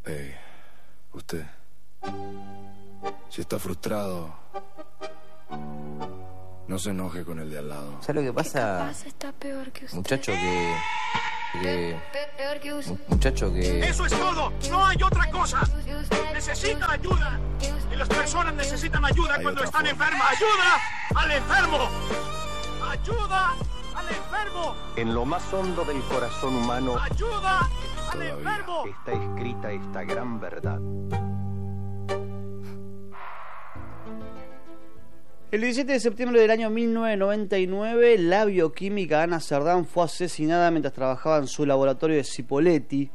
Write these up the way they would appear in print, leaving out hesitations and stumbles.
Hey, usted, si está frustrado, no se enoje con el de al lado. ¿Sabes lo que pasa? Capaz está peor que usted. Muchacho Peor que usted. Muchacho que... ¡Eso es todo! ¡No hay otra cosa! ¡Necesita ayuda! Y las personas necesitan ayuda cuando están enfermas. ¡Ayuda al enfermo! ¡Ayuda al enfermo! En lo más hondo del corazón humano ¡Ayuda al enfermo! está escrita esta gran verdad. El 17 de septiembre del año 1999, la bioquímica Ana Cerdán fue asesinada mientras trabajaba en su laboratorio de Cipolletti.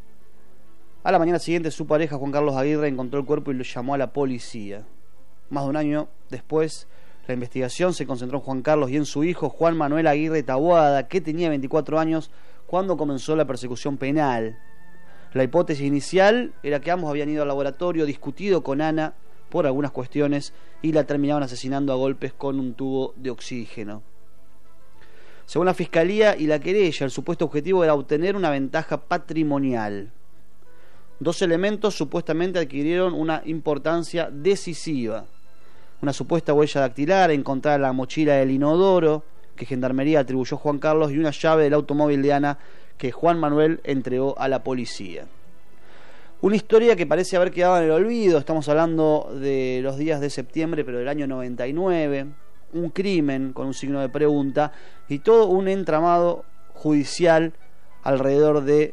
A la mañana siguiente, su pareja, Juan Carlos Aguirre, encontró el cuerpo y lo llamó a la policía. Más de un año después, la investigación se concentró en Juan Carlos y en su hijo, Juan Manuel Aguirre Taboada, que tenía 24 años cuando comenzó la persecución penal. La hipótesis inicial era que ambos habían ido al laboratorio, discutido con Ana por algunas cuestiones y la terminaban asesinando a golpes con un tubo de oxígeno. Según la fiscalía y la querella, el supuesto objetivo era obtener una ventaja patrimonial. Dos elementos supuestamente adquirieron una importancia decisiva: una supuesta huella dactilar encontrada en la mochila del inodoro que Gendarmería atribuyó a Juan Carlos y una llave del automóvil de Ana que Juan Manuel entregó a la policía. Una historia que parece haber quedado en el olvido. Estamos hablando de los días de septiembre, pero del año 99. Un crimen con un signo de pregunta y todo un entramado judicial alrededor de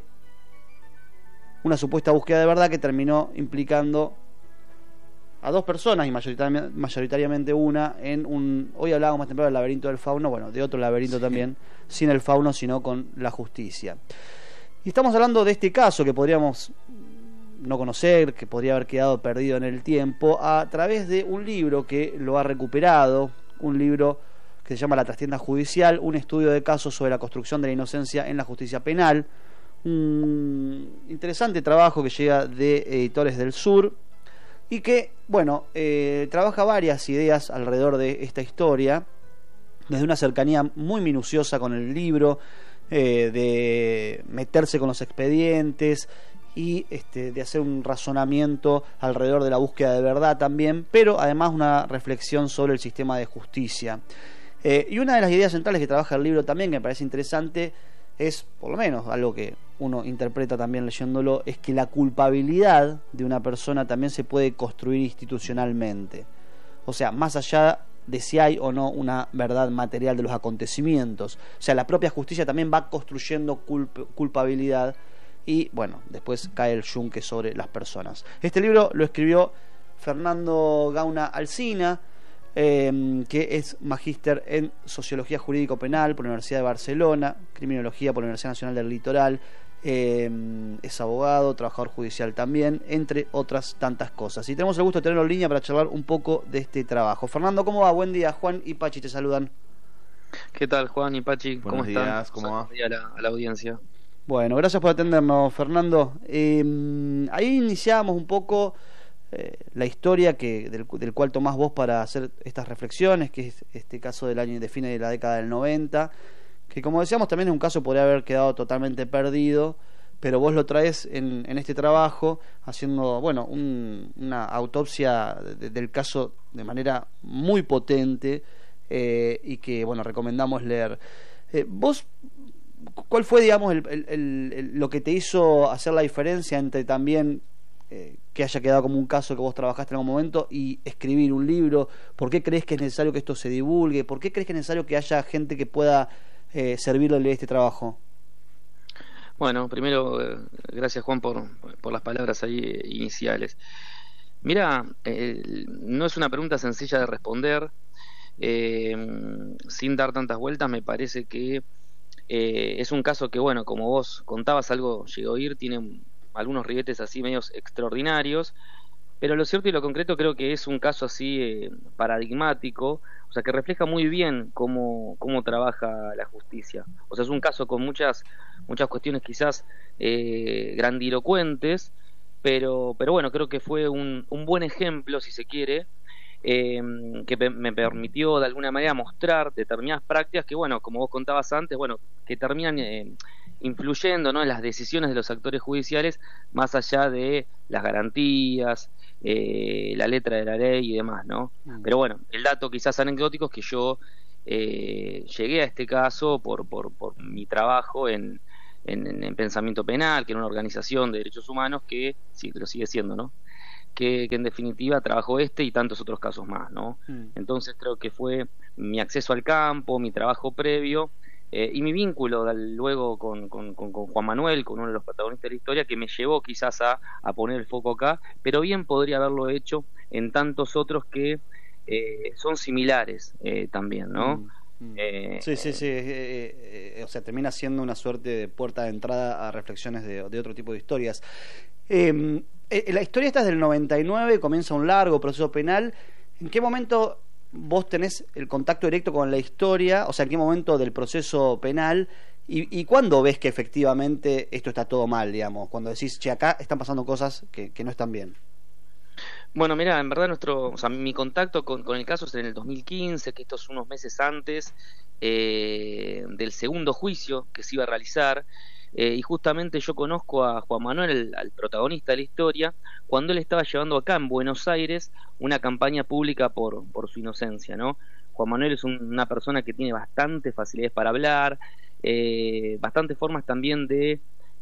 una supuesta búsqueda de verdad que terminó implicando a dos personas y mayoritariamente una en un... Hoy hablábamos más temprano del laberinto del fauno, bueno, de otro laberinto también, sin el fauno, sino con la justicia. Y estamos hablando de este caso que podríamos no conocer, que podría haber quedado perdido en el tiempo, a través de un libro que lo ha recuperado, un libro que se llama La trastienda judicial, un estudio de casos sobre la construcción de la inocencia en la justicia penal, un interesante trabajo que llega de Editores del Sur y que, bueno, trabaja varias ideas alrededor de esta historia, desde una cercanía muy minuciosa con el libro, de meterse con los expedientes y de hacer un razonamiento alrededor de la búsqueda de verdad también, pero además una reflexión sobre el sistema de justicia. Y una de las ideas centrales que trabaja el libro también, que me parece interesante, es, por lo menos algo que uno interpreta también leyéndolo, es que la culpabilidad de una persona también se puede construir institucionalmente. O sea, más allá de si hay o no una verdad material de los acontecimientos. O sea, la propia justicia también va construyendo culpabilidad y, bueno, después cae el yunque sobre las personas. Este libro lo escribió Fernando Gauna Alsina, que es magíster en Sociología Jurídico Penal por la Universidad de Barcelona, Criminología por la Universidad Nacional del Litoral, es abogado, trabajador judicial también, entre otras tantas cosas. Y tenemos el gusto de tenerlo en línea para charlar un poco de este trabajo. Fernando, ¿cómo va? Buen día. Juan y Pachi te saludan. ¿Qué tal, Juan y Pachi? ¿Cómo están? Días, ¿cómo va? A la audiencia. Bueno, gracias por atendernos, Fernando. Ahí iniciábamos un poco la historia del cual tomás vos para hacer estas reflexiones, que es este caso del año de fines de la década del 90, que, como decíamos, también es un caso que podría haber quedado totalmente perdido, pero vos lo traes en este trabajo haciendo, bueno, una autopsia del caso de manera muy potente, y que, bueno, recomendamos leer. Vos, ¿cuál fue, digamos, lo que te hizo hacer la diferencia entre también que haya quedado como un caso que vos trabajaste en algún momento y escribir un libro? ¿Por qué crees que es necesario que esto se divulgue? ¿Por qué crees que es necesario que haya gente que pueda servirle de este trabajo? Bueno, primero, gracias, Juan, por las palabras ahí iniciales. Mira, no es una pregunta sencilla de responder. Sin dar tantas vueltas, me parece que es un caso que, bueno, como vos contabas, algo llegó a oír, tiene algunos ribetes así medios extraordinarios, pero lo cierto y lo concreto creo que es un caso así paradigmático, o sea, que refleja muy bien cómo trabaja la justicia. O sea, es un caso con muchas cuestiones quizás grandilocuentes, pero bueno, creo que fue un buen ejemplo, si se quiere, que me permitió de alguna manera mostrar determinadas prácticas que, bueno, como vos contabas antes, bueno, que terminan influyendo, ¿no?, en las decisiones de los actores judiciales, más allá de las garantías, la letra de la ley y demás, ¿no? Pero bueno, el dato quizás anecdótico es que yo llegué a este caso por mi trabajo en Pensamiento Penal, que era una organización de derechos humanos que sí, lo sigue siendo, ¿no?, que en definitiva trabajó este y tantos otros casos más, ¿no? Entonces creo que fue mi acceso al campo, mi trabajo previo, y mi vínculo luego con Juan Manuel, con uno de los protagonistas de la historia, que me llevó quizás a poner el foco acá, pero bien podría haberlo hecho en tantos otros que son similares también, ¿no? Sí. O sea, termina siendo una suerte de puerta de entrada a reflexiones de otro tipo de historias. La historia esta es del 99, comienza un largo proceso penal. ¿En qué momento vos tenés el contacto directo con la historia? O sea, ¿en qué momento del proceso penal? ¿Y cuándo ves que efectivamente esto está todo mal, digamos? Cuando decís, che, acá están pasando cosas que no están bien. Bueno, mira, en verdad mi contacto con el caso es en el 2015, que esto es unos meses antes del segundo juicio que se iba a realizar, y justamente yo conozco a Juan Manuel, al protagonista de la historia, cuando él estaba llevando acá en Buenos Aires una campaña pública por su inocencia, ¿no? Juan Manuel es una persona que tiene bastantes facilidades para hablar, bastantes formas también de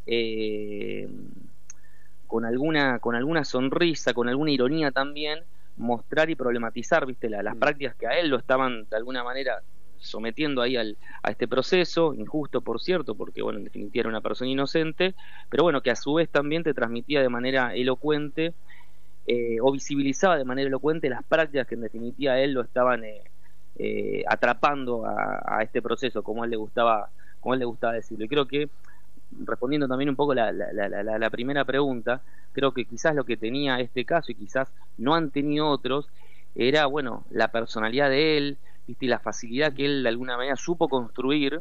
con alguna sonrisa, con alguna ironía también, mostrar y problematizar, viste, las prácticas que a él lo estaban de alguna manera sometiendo ahí a este proceso, injusto por cierto, porque bueno, en definitiva era una persona inocente, pero bueno, que a su vez también te transmitía de manera elocuente, o visibilizaba de manera elocuente las prácticas que en definitiva a él lo estaban atrapando a este proceso, como a él le gustaba decirlo. Y creo que, respondiendo también un poco la primera pregunta, creo que quizás lo que tenía este caso y quizás no han tenido otros era, bueno, la personalidad de él, ¿viste? Y la facilidad que él de alguna manera supo construir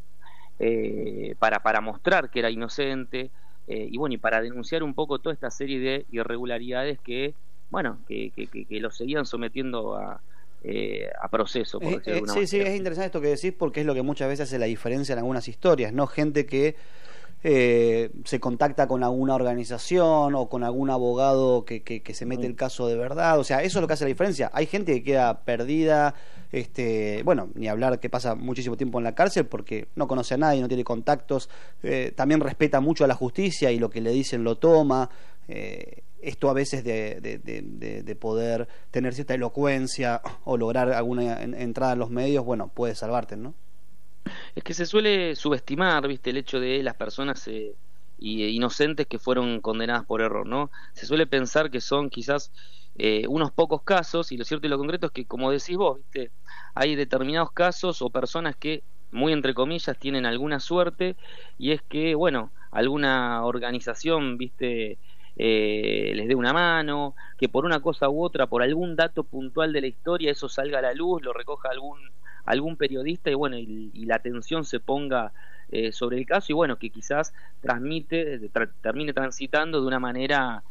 para mostrar que era inocente, y bueno, y para denunciar un poco toda esta serie de irregularidades que, bueno, que lo seguían sometiendo a proceso, por decirlo de alguna manera. Sí, es interesante esto que decís, porque es lo que muchas veces hace la diferencia en algunas historias, ¿no? Gente que se contacta con alguna organización o con algún abogado que se mete el caso de verdad, o sea, eso es lo que hace la diferencia. Hay gente que queda perdida, bueno, ni hablar que pasa muchísimo tiempo en la cárcel porque no conoce a nadie, no tiene contactos, también respeta mucho a la justicia y lo que le dicen lo toma. Esto a veces de poder tener cierta elocuencia o lograr alguna entrada en los medios, bueno, puede salvarte, ¿no? Es que se suele subestimar, viste, el hecho de las personas inocentes que fueron condenadas por error, ¿no? Se suele pensar que son quizás unos pocos casos, y lo cierto y lo concreto es que, como decís vos, viste, hay determinados casos o personas que, muy entre comillas, tienen alguna suerte, y es que, bueno, alguna organización, viste, les dé una mano, que por una cosa u otra, por algún dato puntual de la historia, eso salga a la luz, lo recoja algún periodista, y bueno, y la atención se ponga sobre el caso, y bueno, que quizás termine transitando de una manera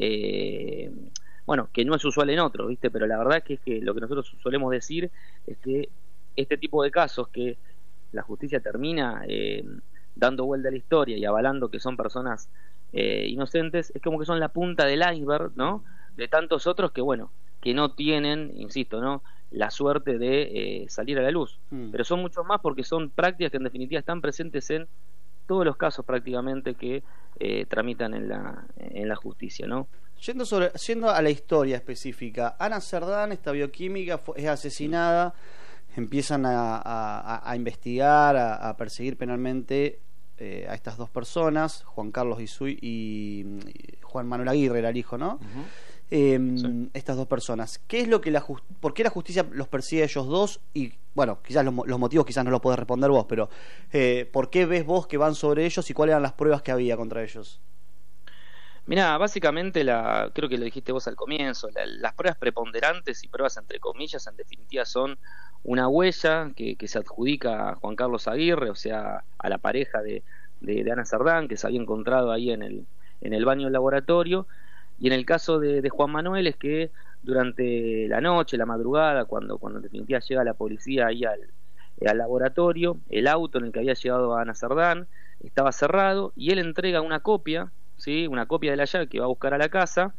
bueno, que no es usual en otros, ¿viste? Pero la verdad es que lo que nosotros solemos decir es que este tipo de casos que la justicia termina dando vuelta a la historia y avalando que son personas inocentes, es como que son la punta del iceberg, ¿no? De tantos otros que, bueno, que no tienen, insisto, ¿no?, la suerte de salir a la luz. Pero son muchos más porque son prácticas que en definitiva están presentes en todos los casos prácticamente que tramitan en la justicia, ¿no? Yendo a la historia específica, Ana Cerdán, esta bioquímica, es asesinada, empiezan a investigar, a perseguir penalmente a estas dos personas, Juan Carlos Isuy y Juan Manuel Aguirre era el hijo, ¿no? Sí. Estas dos personas. ¿Qué es lo que por qué la justicia los persigue a ellos dos? Y bueno, quizás los motivos quizás no los podés responder vos, pero ¿por qué ves vos que van sobre ellos y cuáles eran las pruebas que había contra ellos? Mirá, básicamente creo que lo dijiste vos al comienzo, las pruebas preponderantes y pruebas entre comillas en definitiva son una huella que se adjudica a Juan Carlos Aguirre, o sea, a la pareja de Ana Cerdán, que se había encontrado ahí en el baño del laboratorio. Y en el caso de Juan Manuel es que durante la noche, la madrugada, cuando en definitiva llega la policía ahí al laboratorio, el auto en el que había llegado a Ana Cerdán estaba cerrado y él entrega una copia, ¿sí? Una copia de la llave que va a buscar a la casa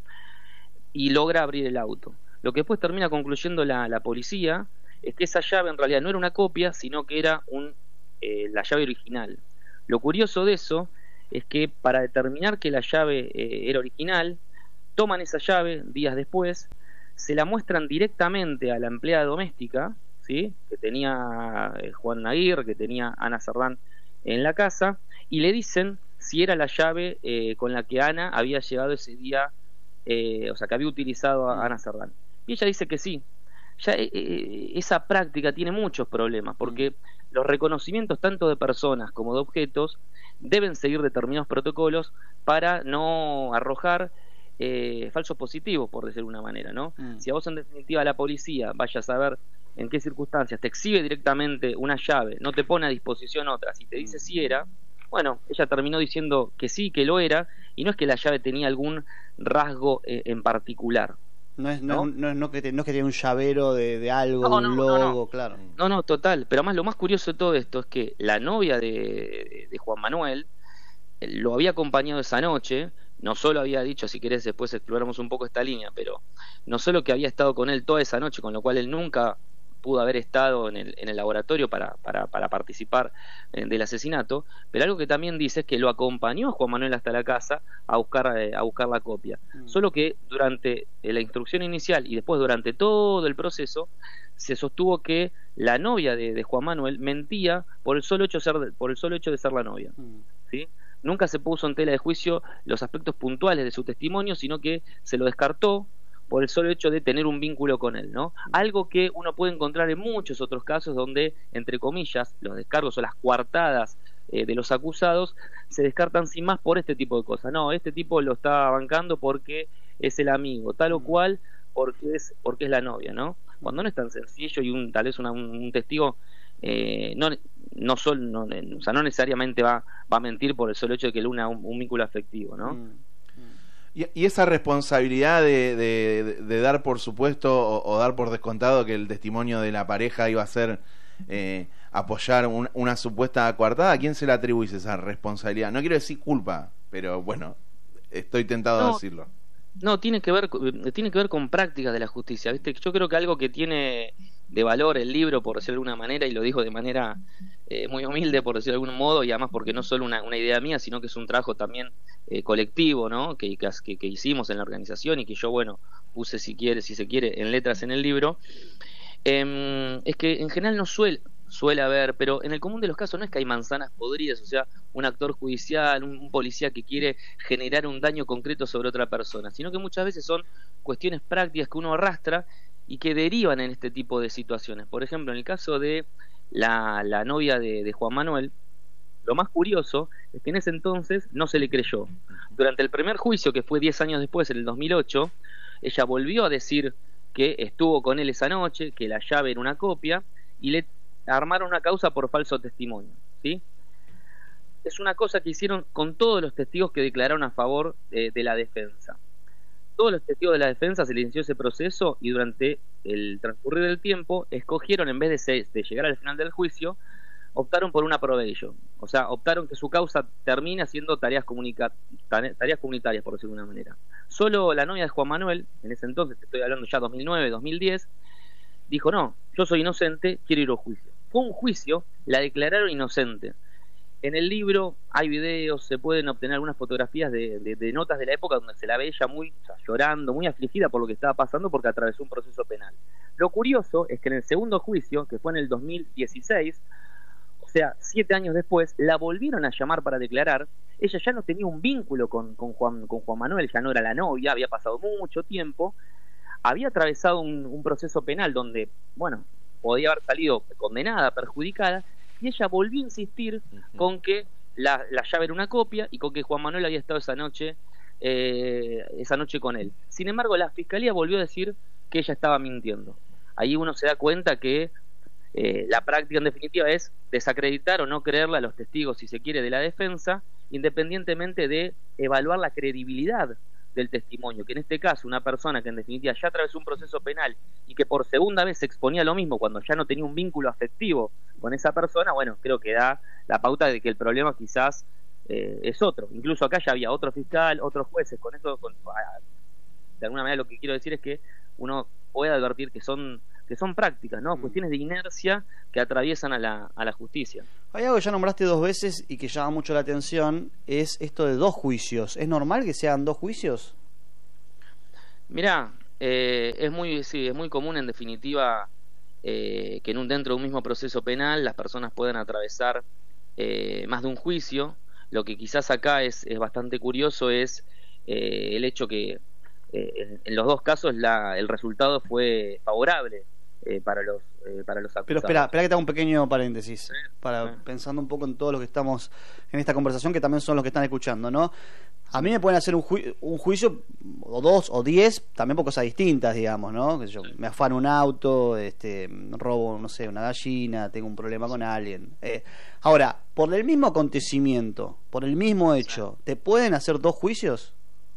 y logra abrir el auto. Lo que después termina concluyendo la policía es que esa llave en realidad no era una copia, sino que era la llave original. Lo curioso de eso es que para determinar que la llave era original, toman esa llave días después, se la muestran directamente a la empleada doméstica, ¿sí? Que tenía Juan Aguirre, que tenía Ana Cerdán en la casa, y le dicen si era la llave con la que Ana había llegado ese día, o sea, que había utilizado a Ana Cerdán. Y ella dice que sí. Ya esa práctica tiene muchos problemas, porque los reconocimientos tanto de personas como de objetos deben seguir determinados protocolos para no arrojar falsos positivos, por decirlo de una manera, ¿no? Si a vos en definitiva la policía vaya a saber en qué circunstancias te exhibe directamente una llave, no te pone a disposición otras y te dice si era, bueno, ella terminó diciendo que sí, que lo era, y no es que la llave tenía algún rasgo en particular. No es que tenía un llavero de algo, un logo, claro. No, total. Pero además lo más curioso de todo esto es que la novia de Juan Manuel lo había acompañado esa noche. No solo había dicho, si querés después exploramos un poco esta línea, pero no solo que había estado con él toda esa noche, con lo cual él nunca pudo haber estado en el laboratorio para participar del asesinato, pero algo que también dice es que lo acompañó a Juan Manuel hasta la casa a buscar la copia. Solo que durante la instrucción inicial y después durante todo el proceso se sostuvo que la novia de Juan Manuel mentía por el solo hecho de ser la novia, ¿sí? Nunca se puso en tela de juicio los aspectos puntuales de su testimonio, sino que se lo descartó por el solo hecho de tener un vínculo con él, ¿no? Algo que uno puede encontrar en muchos otros casos donde, entre comillas, los descargos o las coartadas de los acusados se descartan sin más por este tipo de cosas. No, este tipo lo está bancando porque es el amigo, tal o cual, porque es la novia, ¿no? Cuando no es tan sencillo y tal vez un testigo no necesariamente va a mentir por el solo hecho de que le una un vínculo afectivo, ¿no? Y esa responsabilidad de dar por supuesto o dar por descontado que el testimonio de la pareja iba a ser apoyar una supuesta coartada, ¿a quién se le atribuye esa responsabilidad? No quiero decir culpa, pero bueno, estoy tentado a decirlo. No, tiene que ver con prácticas de la justicia, ¿viste? Yo creo que algo que tiene de valor el libro, por decirlo de alguna manera, y lo digo de manera muy humilde, por decirlo de algún modo, y además porque no es solo una idea mía, sino que es un trabajo también colectivo, ¿no? Que hicimos en la organización y que yo, bueno, puse si se quiere, en letras en el libro, es que en general no suele haber, pero en el común de los casos no es que hay manzanas podridas, o sea, un actor judicial, un policía que quiere generar un daño concreto sobre otra persona, sino que muchas veces son cuestiones prácticas que uno arrastra y que derivan en este tipo de situaciones. Por ejemplo, en el caso de la novia de Juan Manuel, lo más curioso es que en ese entonces no se le creyó. Durante el primer juicio, que fue 10 años después, en el 2008, ella volvió a decir que estuvo con él esa noche, que la llave era una copia, y le armaron una causa por falso testimonio, ¿sí? Es una cosa que hicieron con todos los testigos que declararon a favor de la defensa. Todos los testigos de la defensa se les inició ese proceso y durante el transcurrir del tiempo escogieron, en vez de llegar al final del juicio, optaron por una probation, o sea, optaron que su causa termine haciendo tareas comunitarias, por decirlo de una manera. Solo la novia de Juan Manuel, en ese entonces, estoy hablando ya 2009, 2010, dijo, no, yo soy inocente, quiero ir a juicio. Fue un juicio, la declararon inocente. En el libro hay videos, se pueden obtener algunas fotografías de notas de la época donde se la ve ella llorando, muy afligida por lo que estaba pasando porque atravesó un proceso penal. Lo curioso es que en el segundo juicio, que fue en el 2016, o sea, 7 años después, la volvieron a llamar para declarar. Ella ya no tenía un vínculo con Juan Manuel, ya no era la novia, había pasado mucho tiempo, había atravesado un proceso penal donde, bueno, podía haber salido condenada, perjudicada, y ella volvió a insistir con que la llave era una copia y con que Juan Manuel había estado esa noche con él. Sin embargo, la fiscalía volvió a decir que ella estaba mintiendo. Ahí uno se da cuenta que la práctica en definitiva es desacreditar o no creerle a los testigos, si se quiere, de la defensa, independientemente de evaluar la credibilidad del testimonio, que en este caso una persona que en definitiva ya atravesó un proceso penal y que por segunda vez se exponía a lo mismo cuando ya no tenía un vínculo afectivo con esa persona, bueno, creo que da la pauta de que el problema quizás es otro. Incluso acá ya había otro fiscal, otros jueces. Con eso, de alguna manera lo que quiero decir es que uno puede advertir que son prácticas, ¿no? Cuestiones de inercia que atraviesan a la justicia. Hay algo que ya nombraste 2 veces y que llama mucho la atención, es esto de 2 juicios. ¿Es normal que sean 2 juicios? Mirá, es muy común en definitiva que dentro de un mismo proceso penal las personas puedan atravesar más de un juicio. Lo que quizás acá es bastante curioso es el hecho que en los 2 casos el resultado fue favorable para los acusados. Pero espera que te haga un pequeño paréntesis, Sí, pensando un poco en todos los que estamos en esta conversación, que también son los que están escuchando, ¿no? A mí me pueden hacer un juicio, o 2, o 10, también por cosas distintas, digamos, ¿no? Que yo me afano un auto, robo, no sé, una gallina, tengo un problema con alguien. Ahora, por el mismo acontecimiento, por el mismo hecho, ¿te pueden hacer 2 juicios?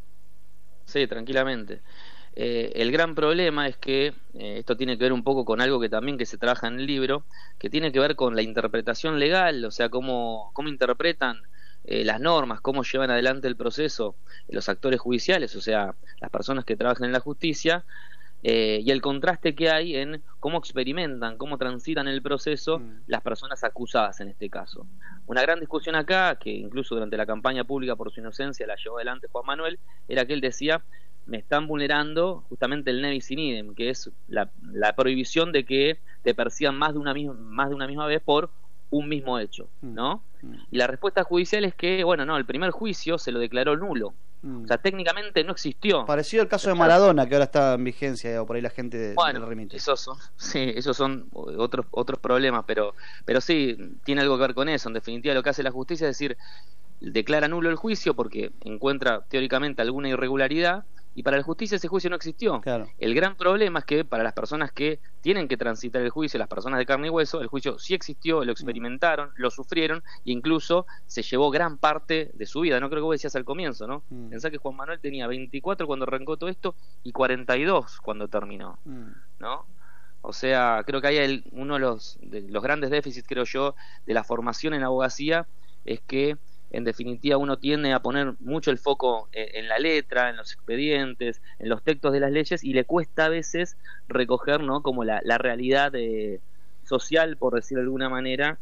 Sí, tranquilamente. El gran problema es que esto tiene que ver un poco con algo que se trabaja en el libro, que tiene que ver con la interpretación legal, o sea, cómo interpretan las normas, cómo llevan adelante el proceso los actores judiciales, o sea, las personas que trabajan en la justicia, y el contraste que hay en cómo experimentan, cómo transitan el proceso las personas acusadas en este caso. Una gran discusión acá, que incluso durante la campaña pública por su inocencia la llevó adelante Juan Manuel, era que él decía: me están vulnerando justamente el ne bis in idem, que es la prohibición de que te persigan más de una misma vez por un mismo hecho, ¿no? Y la respuesta judicial es que, bueno, no, el primer juicio se lo declaró nulo. O sea, técnicamente no existió. Parecido al caso de Maradona, que ahora está en vigencia, o por ahí la gente del remite. Esos son otros problemas, pero sí, tiene algo que ver con eso. En definitiva, lo que hace la justicia es decir, declara nulo el juicio porque encuentra teóricamente alguna irregularidad, y para la justicia ese juicio no existió. Claro. El gran problema es que para las personas que tienen que transitar el juicio, las personas de carne y hueso, el juicio sí existió, lo experimentaron, lo sufrieron, e incluso se llevó gran parte de su vida. No creo que vos decías al comienzo, ¿no? Pensá que Juan Manuel tenía 24 cuando arrancó todo esto y 42 cuando terminó, ¿no? O sea, creo que hay uno de los grandes déficits, creo yo, de la formación en abogacía, es que en definitiva uno tiende a poner mucho el foco en la letra, en los expedientes, en los textos de las leyes, y le cuesta a veces recoger, ¿no?, como la realidad social, por decirlo de alguna manera,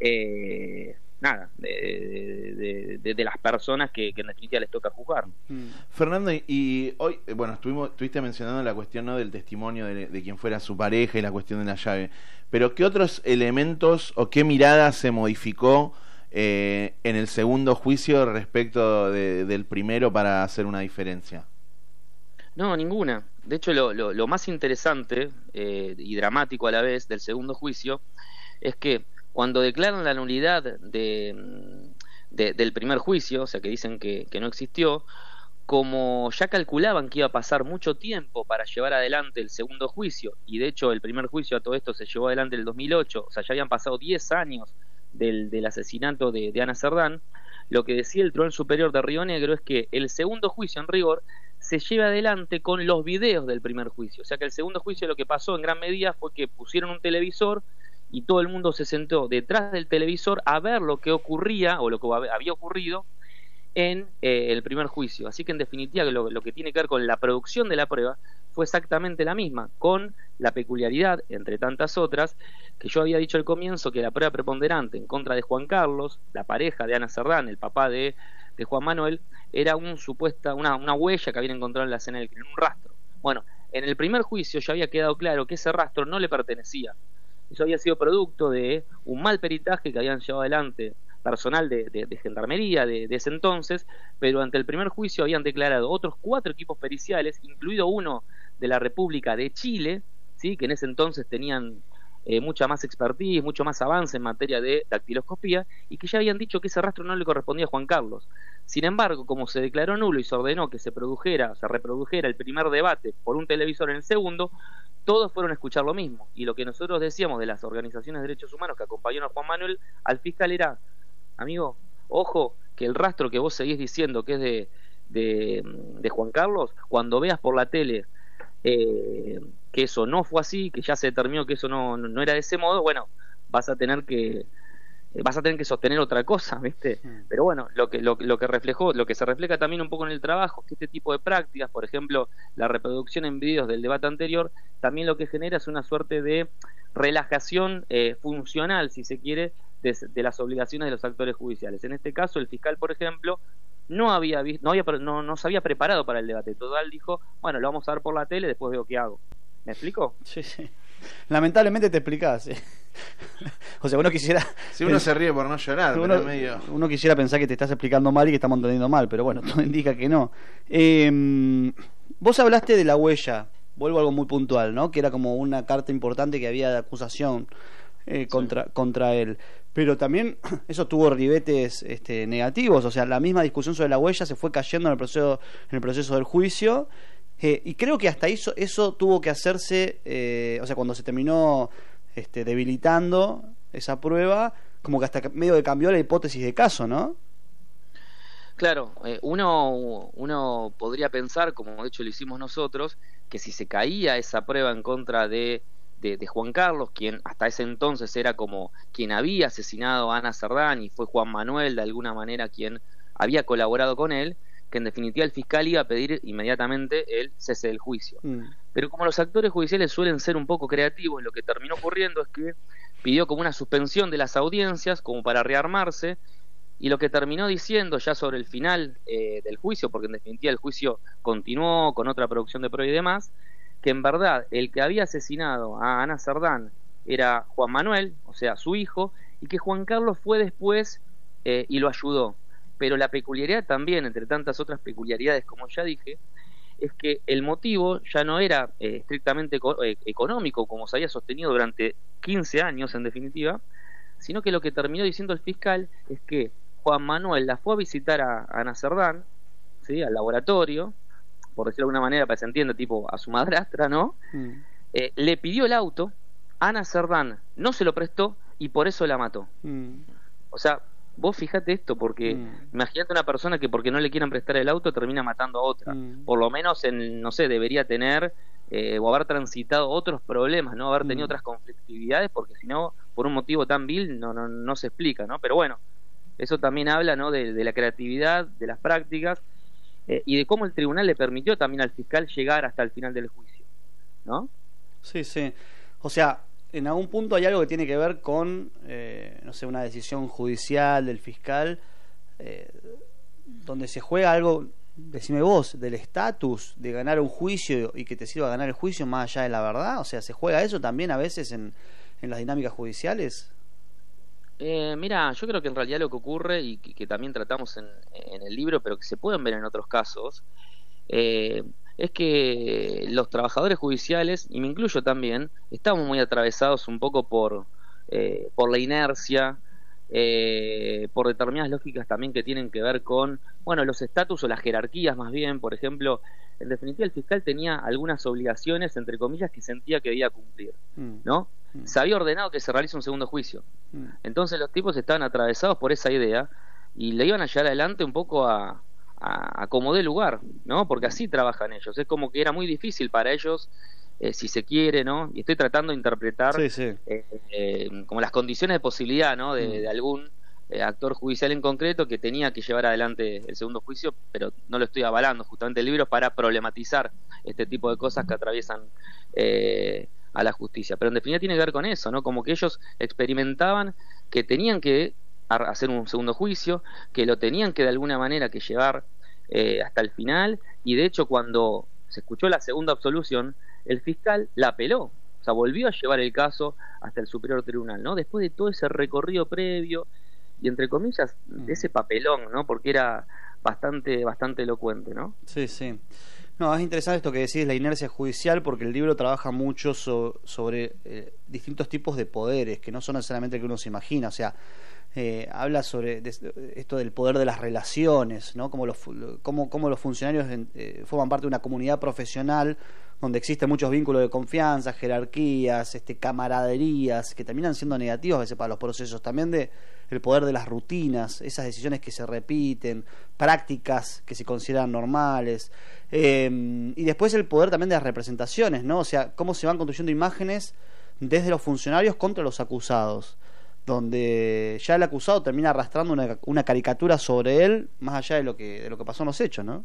de las personas que en definitiva les toca juzgar. Fernando, y hoy, bueno, estuviste mencionando la cuestión, ¿no?, del testimonio de quien fuera su pareja y la cuestión de la llave, pero ¿qué otros elementos o qué mirada se modificó en el segundo juicio respecto del primero para hacer una diferencia? No, ninguna. De hecho, lo más interesante y dramático a la vez del segundo juicio es que cuando declaran la nulidad del primer juicio, o sea, que dicen que no existió, como ya calculaban que iba a pasar mucho tiempo para llevar adelante el segundo juicio, y de hecho el primer juicio a todo esto se llevó adelante en el 2008, o sea, ya habían pasado 10 años del asesinato de Ana Cerdán, lo que decía el Tribunal Superior de Río Negro es que el segundo juicio en rigor se lleva adelante con los videos del primer juicio. O sea que el segundo juicio lo que pasó en gran medida fue que pusieron un televisor y todo el mundo se sentó detrás del televisor a ver lo que ocurría o lo que había ocurrido en el primer juicio. Así que en definitiva lo que tiene que ver con la producción de la prueba fue exactamente la misma, con la peculiaridad, entre tantas otras, que yo había dicho al comienzo, que la prueba preponderante en contra de Juan Carlos, la pareja de Ana Cerdán, el papá de Juan Manuel, era una huella que habían encontrado en la escena del crimen, un rastro. Bueno, en el primer juicio ya había quedado claro que ese rastro no le pertenecía. Eso había sido producto de un mal peritaje que habían llevado adelante personal de gendarmería de ese entonces, pero ante el primer juicio habían declarado otros 4 equipos periciales, incluido uno de la República de Chile, ¿sí?, que en ese entonces tenían mucha más expertise, mucho más avance en materia de dactiloscopía, y que ya habían dicho que ese rastro no le correspondía a Juan Carlos. Sin embargo, como se declaró nulo y se ordenó que se reprodujera el primer debate por un televisor en el segundo, todos fueron a escuchar lo mismo. Y lo que nosotros decíamos de las organizaciones de derechos humanos que acompañaron a Juan Manuel al fiscal era: amigo, ojo, que el rastro que vos seguís diciendo que es de Juan Carlos, cuando veas por la tele que eso no fue así, que ya se determinó que eso no era de ese modo, bueno, vas a tener que sostener otra cosa, ¿viste? Pero bueno, lo que reflejó, lo que se refleja también un poco en el trabajo, es que este tipo de prácticas, por ejemplo, la reproducción en vídeos del debate anterior, también lo que genera es una suerte de relajación funcional, si se quiere, de las obligaciones de los actores judiciales. En este caso, el fiscal, por ejemplo, no se había preparado para el debate. Total dijo, bueno, lo vamos a ver por la tele, después veo qué hago. ¿Me explico? Sí, sí. Lamentablemente te explicás. O sea, uno quisiera... Si uno se ríe por no llorar, uno quisiera pensar que te estás explicando mal y que estamos entendiendo mal, pero bueno, todo indica que no. Vos hablaste de la huella, vuelvo a algo muy puntual, ¿no? Que era como una carta importante que había de acusación contra él. Pero también eso tuvo ribetes negativos, o sea, la misma discusión sobre la huella se fue cayendo en el proceso del juicio. Y creo que hasta eso tuvo que hacerse, o sea, cuando se terminó debilitando esa prueba, como que hasta medio que cambió la hipótesis de caso, ¿no? Claro, uno podría pensar, como de hecho lo hicimos nosotros, que si se caía esa prueba en contra de Juan Carlos, quien hasta ese entonces era como quien había asesinado a Ana Cerdán, y fue Juan Manuel de alguna manera quien había colaborado con él, que en definitiva el fiscal iba a pedir inmediatamente el cese del juicio. Pero como los actores judiciales suelen ser un poco creativos, lo que terminó ocurriendo es que pidió como una suspensión de las audiencias, como para rearmarse, y lo que terminó diciendo ya sobre el final del juicio, porque en definitiva el juicio continuó con otra producción de prueba y demás, que en verdad el que había asesinado a Ana Cerdán era Juan Manuel, o sea, su hijo, y que Juan Carlos fue después y lo ayudó. Pero la peculiaridad también, entre tantas otras peculiaridades, como ya dije, es que el motivo ya no era estrictamente económico, como se había sostenido durante 15 años en definitiva, sino que lo que terminó diciendo el fiscal es que Juan Manuel la fue a visitar a Ana Cerdán, ¿sí?, al laboratorio, por decirlo de alguna manera para que se entienda, tipo a su madrastra, ¿no? Le pidió el auto, Ana Cerdán no se lo prestó y por eso la mató. O sea, vos fíjate esto, porque imagínate una persona que porque no le quieran prestar el auto termina matando a otra. Por lo menos, no sé, debería tener o haber transitado otros problemas, no haber tenido otras conflictividades, porque si no, por un motivo tan vil no se explica, ¿no? Pero bueno, eso también habla, ¿no?, de la creatividad, de las prácticas y de cómo el tribunal le permitió también al fiscal llegar hasta el final del juicio, ¿no? Sí, sí. O sea, en algún punto hay algo que tiene que ver con, no sé, una decisión judicial del fiscal, donde se juega algo, decime vos, del estatus de ganar un juicio y que te sirva ganar el juicio más allá de la verdad. O sea, ¿se juega eso también a veces en las dinámicas judiciales? Mira, yo creo que en realidad lo que ocurre, y que también tratamos en el libro, pero que se pueden ver en otros casos, es que los trabajadores judiciales, y me incluyo también, estamos muy atravesados un poco por la inercia, por determinadas lógicas también que tienen que ver con, bueno, los estatus o las jerarquías más bien. Por ejemplo, en definitiva el fiscal tenía algunas obligaciones, entre comillas, que sentía que debía cumplir, ¿no? Se había ordenado que se realice un segundo juicio. Entonces los tipos estaban atravesados por esa idea y le iban a llevar adelante un poco a como dé lugar, ¿no? Porque así trabajan ellos. Es como que era muy difícil para ellos, si se quiere, ¿no? Y estoy tratando de interpretar como las condiciones de posibilidad, ¿no?, de algún actor judicial en concreto que tenía que llevar adelante el segundo juicio, pero no lo estoy avalando. Justamente el libro es para problematizar este tipo de cosas que atraviesan a la justicia. Pero en definitiva tiene que ver con eso, ¿no? Como que ellos experimentaban que tenían que hacer un segundo juicio, que lo tenían que de alguna manera que llevar hasta el final, y de hecho cuando se escuchó la segunda absolución, el fiscal la apeló, o sea, volvió a llevar el caso hasta el superior tribunal, ¿no? Después de todo ese recorrido previo y entre comillas ese papelón, ¿no? Porque era bastante elocuente, ¿no? Sí, sí. No, es interesante esto que decís, la inercia judicial, porque el libro trabaja mucho sobre distintos tipos de poderes, que no son necesariamente el que uno se imagina. O sea, habla sobre esto del poder de las relaciones, ¿no? Cómo los funcionarios forman parte de una comunidad profesional donde existen muchos vínculos de confianza, jerarquías, camaraderías, que terminan siendo negativos a veces para los procesos, también de el poder de las rutinas, esas decisiones que se repiten, prácticas que se consideran normales, y después el poder también de las representaciones, ¿no? O sea, cómo se van construyendo imágenes desde los funcionarios contra los acusados, donde ya el acusado termina arrastrando una caricatura sobre él, más allá de lo que pasó en los hechos, ¿no?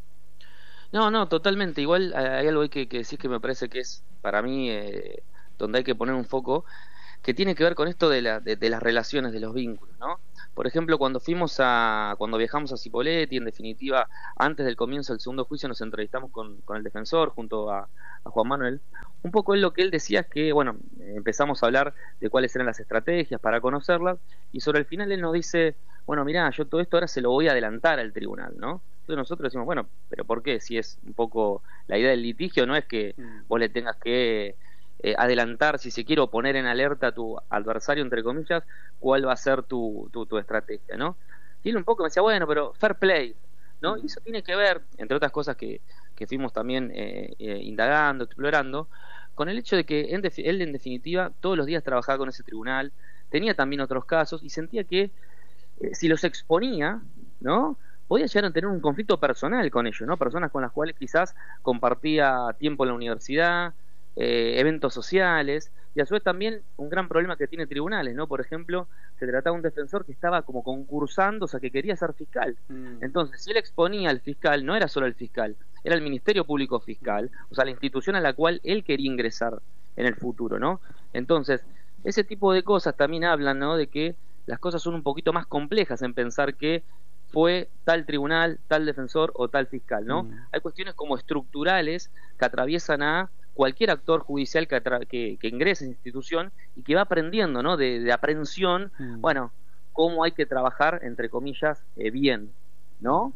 No, totalmente. Igual hay algo ahí que decís que me parece que es, para mí, donde hay que poner un foco, que tiene que ver con esto de las relaciones, de los vínculos, ¿no? Por ejemplo, cuando viajamos a Cipolletti, en definitiva, antes del comienzo del segundo juicio, nos entrevistamos con el defensor junto a Juan Manuel. Un poco lo que él decía es que, bueno, empezamos a hablar de cuáles eran las estrategias para conocerlas, y sobre el final él nos dice, bueno, mirá, yo todo esto ahora se lo voy a adelantar al tribunal, ¿no? Entonces nosotros decimos, bueno, pero ¿por qué? Si es un poco la idea del litigio, no es que vos le tengas que adelantar, si se quiere, o poner en alerta a tu adversario, entre comillas, cuál va a ser tu estrategia, ¿no? Y él un poco me decía, bueno, pero fair play, ¿no? Y eso tiene que ver, entre otras cosas que fuimos también indagando, explorando, con el hecho de que él en definitiva todos los días trabajaba con ese tribunal, tenía también otros casos y sentía que si los exponía, ¿no?, podía llegar a tener un conflicto personal con ellos, ¿no? Personas con las cuales quizás compartía tiempo en la universidad, eventos sociales, y a su vez también un gran problema que tiene tribunales, ¿no? Por ejemplo, se trataba de un defensor que estaba como concursando, o sea, que quería ser fiscal. Entonces, si él exponía al fiscal, no era solo el fiscal, era el Ministerio Público Fiscal, o sea, la institución a la cual él quería ingresar en el futuro, ¿no? Entonces, ese tipo de cosas también hablan, ¿no?, de que las cosas son un poquito más complejas en pensar que fue tal tribunal, tal defensor o tal fiscal, ¿no? Hay cuestiones como estructurales que atraviesan a cualquier actor judicial que ingrese en esa institución y que va aprendiendo, ¿no?, de aprehensión, bueno, cómo hay que trabajar, entre comillas, bien, ¿no?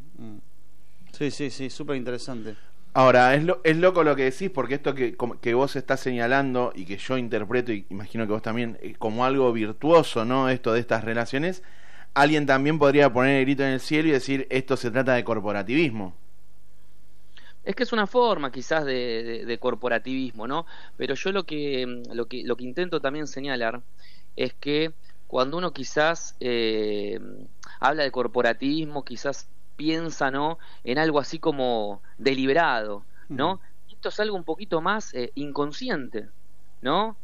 Sí, súper interesante. Ahora, es loco lo que decís, porque esto que vos estás señalando y que yo interpreto, y imagino que vos también, como algo virtuoso, ¿no?, esto de estas relaciones, alguien también podría poner el grito en el cielo y decir, esto se trata de corporativismo. Es que es una forma quizás de corporativismo, ¿no? Pero yo lo que intento también señalar es que cuando uno quizás habla de corporativismo, quizás piensa, ¿no?, en algo así como deliberado, ¿no? Esto es algo un poquito más inconsciente, ¿no?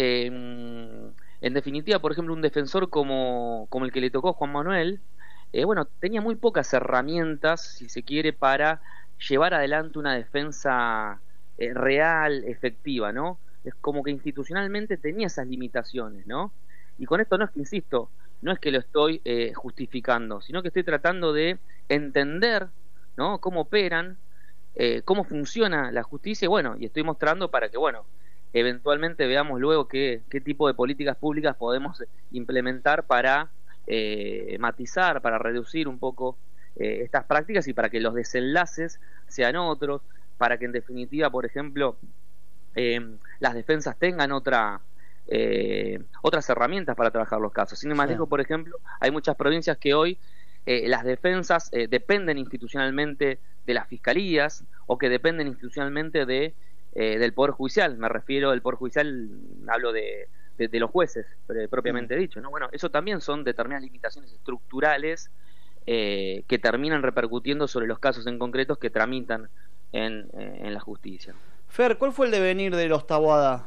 En definitiva, por ejemplo, un defensor como el que le tocó a Juan Manuel, bueno, tenía muy pocas herramientas, si se quiere, para llevar adelante una defensa real, efectiva, ¿no? Es como que institucionalmente tenía esas limitaciones, ¿no? Y con esto no es que, insisto, no es que lo estoy justificando, sino que estoy tratando de entender, ¿no?, cómo operan, cómo funciona la justicia, y bueno, y estoy mostrando para que, bueno, eventualmente veamos luego qué tipo de políticas públicas podemos implementar para matizar, para reducir un poco estas prácticas y para que los desenlaces sean otros, para que en definitiva, por ejemplo, las defensas tengan otras herramientas para trabajar los casos. Sin embargo, por ejemplo, hay muchas provincias que hoy las defensas dependen institucionalmente de las fiscalías o que dependen institucionalmente del Poder Judicial. Me refiero al Poder Judicial, hablo de los jueces, propiamente dicho, ¿no? Bueno, eso también son determinadas limitaciones estructurales que terminan repercutiendo sobre los casos en concretos que tramitan en la justicia. Fer, ¿cuál fue el devenir de los Taboada?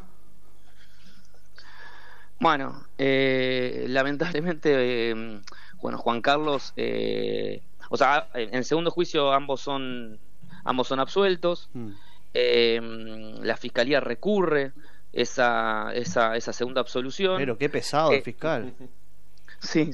Bueno, lamentablemente, bueno, Juan Carlos, o sea, en el segundo juicio ambos son absueltos. La fiscalía recurre esa segunda absolución. Pero qué pesado el fiscal. Sí.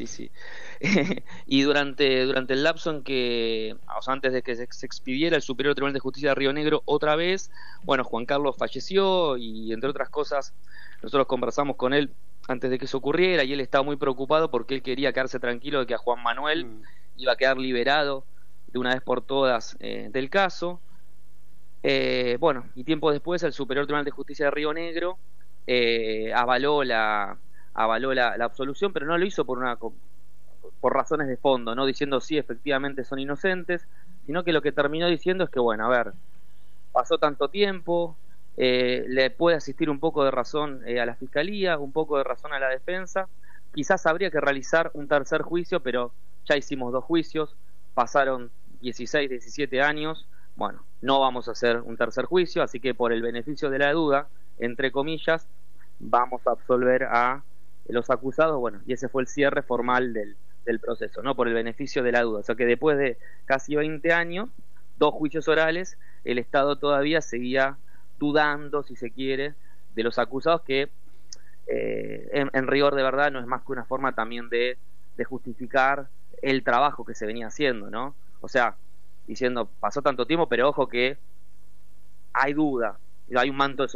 Y durante el lapso en que, o sea, antes de que se expidiera el Superior Tribunal de Justicia de Río Negro otra vez, bueno, Juan Carlos falleció y, entre otras cosas, nosotros conversamos con él antes de que eso ocurriera y él estaba muy preocupado porque él quería quedarse tranquilo de que a Juan Manuel iba a quedar liberado de una vez por todas del caso. Bueno, y tiempo después el Superior Tribunal de Justicia de Río Negro avaló la absolución, pero no lo hizo por razones de fondo, no diciendo sí, efectivamente son inocentes, sino que lo que terminó diciendo es que, bueno, a ver, pasó tanto tiempo, le puede asistir un poco de razón a la Fiscalía, un poco de razón a la defensa. Quizás habría que realizar un tercer juicio, pero ya hicimos 2 juicios, pasaron 16, 17 años, bueno, no vamos a hacer un tercer juicio, así que por el beneficio de la duda, entre comillas, vamos a absolver a los acusados, bueno, y ese fue el cierre formal del proceso, ¿no? Por el beneficio de la duda. O sea que después de casi 20 años, 2 juicios orales, el Estado todavía seguía dudando, si se quiere, de los acusados, que en rigor de verdad no es más que una forma también de justificar el trabajo que se venía haciendo, ¿no? O sea, diciendo, pasó tanto tiempo, pero ojo que hay duda, hay un manto de